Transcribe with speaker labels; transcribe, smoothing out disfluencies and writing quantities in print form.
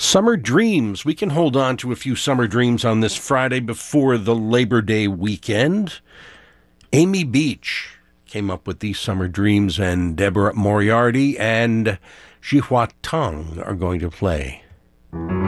Speaker 1: Summer dreams. We can hold on to a few summer dreams on this Friday before the Labor Day weekend. Amy Beach came up with these summer dreams, and Deborah Moriarty and Jihua Tong are going to play.